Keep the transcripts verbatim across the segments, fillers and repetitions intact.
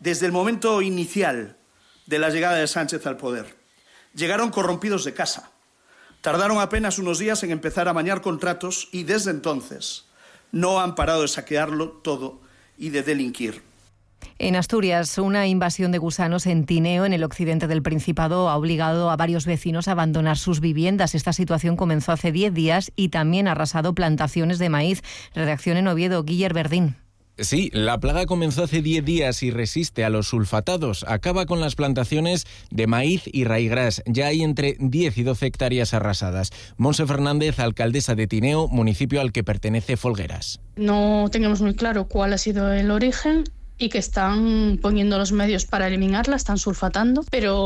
desde el momento inicial de la llegada de Sánchez al poder. Llegaron corrompidos de casa. Tardaron apenas unos días en empezar a amañar contratos y desde entonces no han parado de saquearlo todo y de delinquir. En Asturias, una invasión de gusanos en Tineo, en el occidente del Principado, ha obligado a varios vecinos a abandonar sus viviendas. Esta situación comenzó hace diez días y también ha arrasado plantaciones de maíz. Redacción en Oviedo, Guiller Verdín. Sí, la plaga comenzó hace diez días y resiste a los sulfatados. Acaba con las plantaciones de maíz y raigras. Ya hay entre diez y doce hectáreas arrasadas. Monse Fernández, alcaldesa de Tineo, municipio al que pertenece Folgueras. No tenemos muy claro cuál ha sido el origen y que están poniendo los medios para eliminarla, están sulfatando, pero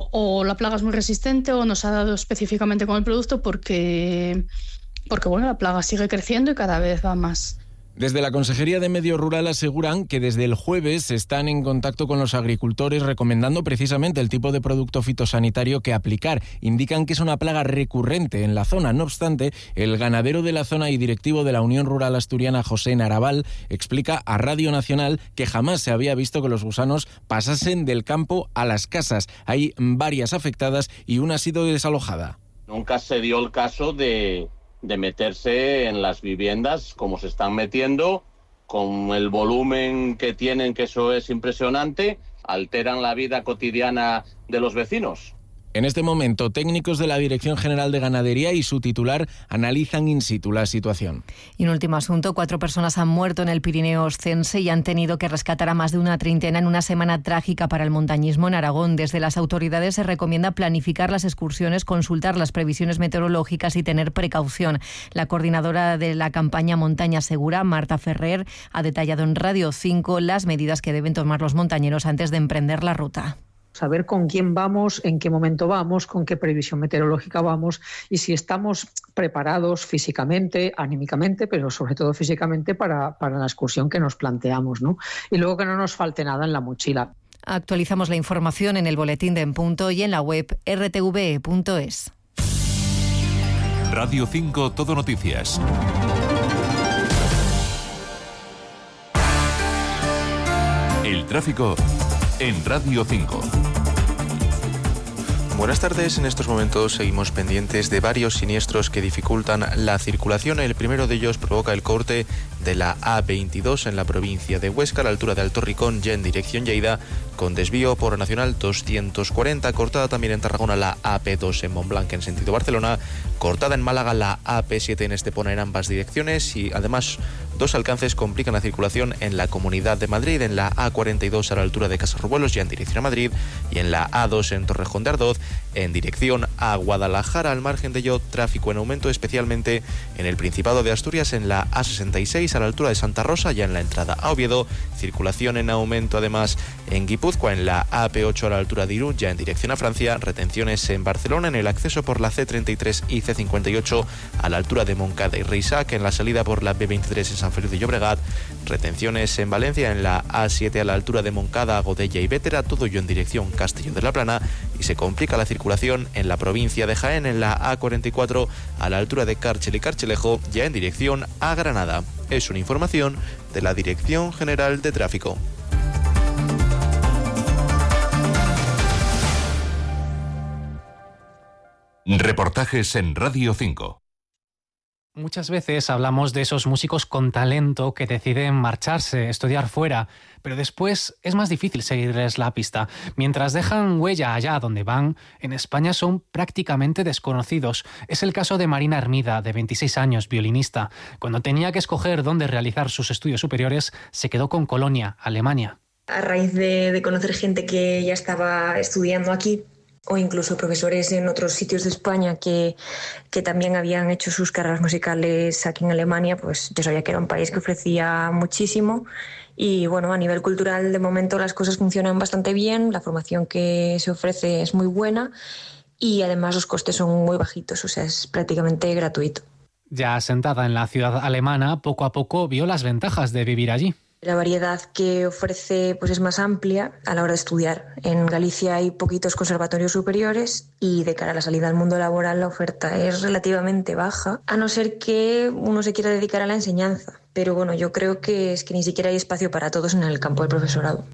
o la plaga es muy resistente o no se ha dado específicamente con el producto porque, porque bueno, la plaga sigue creciendo y cada vez va más. Desde la Consejería de Medio Rural aseguran que desde el jueves están en contacto con los agricultores recomendando precisamente el tipo de producto fitosanitario que aplicar. Indican que es una plaga recurrente en la zona. No obstante, el ganadero de la zona y directivo de la Unión Rural Asturiana, José Naraval, explica a Radio Nacional que jamás se había visto que los gusanos pasasen del campo a las casas. Hay varias afectadas y una ha sido desalojada. Nunca se dio el caso de... de meterse en las viviendas como se están metiendo, con el volumen que tienen, que eso es impresionante, alteran la vida cotidiana de los vecinos. En este momento, técnicos de la Dirección General de Ganadería y su titular analizan in situ la situación. Y un último asunto, cuatro personas han muerto en el Pirineo Oscense y han tenido que rescatar a más de una treintena en una semana trágica para el montañismo en Aragón. Desde las autoridades se recomienda planificar las excursiones, consultar las previsiones meteorológicas y tener precaución. La coordinadora de la campaña Montaña Segura, Marta Ferrer, ha detallado en Radio cinco las medidas que deben tomar los montañeros antes de emprender la ruta. Saber con quién vamos, en qué momento vamos, con qué previsión meteorológica vamos y si estamos preparados físicamente, anímicamente, pero sobre todo físicamente para, para la excursión que nos planteamos, ¿no? Y luego que no nos falte nada en la mochila. Actualizamos la información en el boletín de En Punto y en la web erre te ve punto es. Radio cinco Todo Noticias. El tráfico en Radio cinco. Buenas tardes. En estos momentos seguimos pendientes de varios siniestros que dificultan la circulación. El primero de ellos provoca el corte de la A veintidós en la provincia de Huesca, a la altura de Alto Ricón, ya en dirección Lleida, con desvío por Nacional doscientos cuarenta. Cortada también en Tarragona la A P dos en Montblanc en sentido Barcelona. Cortada en Málaga la A P siete en Estepona en ambas direcciones. Y además dos alcances complican la circulación en la Comunidad de Madrid, en la A cuarenta y dos a la altura de Casarrubuelos, ya en dirección a Madrid, y en la A dos en Torrejón de Ardoz, en dirección a Guadalajara. Al margen de ello, tráfico en aumento, especialmente en el Principado de Asturias, en la A sesenta y seis a la altura de Santa Rosa, ya en la entrada a Oviedo. Circulación en aumento además en Guipúzcoa, en la A P ocho a la altura de Irún, ya en dirección a Francia. Retenciones en Barcelona, en el acceso por la C treinta y tres y C cincuenta y ocho a la altura de Moncada y Reisac, en la salida por la B veintitrés en San Feliu de Llobregat. Retenciones en Valencia, en la A siete a la altura de Moncada, Godella y Bétera, todo ello en dirección Castelló de la Plana. Y se complica la circulación en la provincia de Jaén, en la A cuarenta y cuatro a la altura de Cárchel y Carchelejo, ya en dirección a Granada. Es una información de la Dirección General de Tráfico. Reportajes en Radio cinco. Muchas veces hablamos de esos músicos con talento que deciden marcharse, estudiar fuera, pero después es más difícil seguirles la pista. Mientras dejan huella allá donde van, en España son prácticamente desconocidos. Es el caso de Marina Hermida, de veintiséis años, violinista. Cuando tenía que escoger dónde realizar sus estudios superiores, se quedó con Colonia, Alemania. A raíz de, de conocer gente que ya estaba estudiando aquí, o incluso profesores en otros sitios de España que, que también habían hecho sus carreras musicales aquí en Alemania, pues yo sabía que era un país que ofrecía muchísimo y bueno, a nivel cultural de momento las cosas funcionan bastante bien, la formación que se ofrece es muy buena y además los costes son muy bajitos, o sea, es prácticamente gratuito. Ya asentada en la ciudad alemana, poco a poco vio las ventajas de vivir allí. La variedad que ofrece pues es más amplia a la hora de estudiar. En Galicia hay poquitos conservatorios superiores y de cara a la salida al mundo laboral la oferta es relativamente baja, a no ser que uno se quiera dedicar a la enseñanza. Pero bueno, yo creo que es que ni siquiera hay espacio para todos en el campo del profesorado.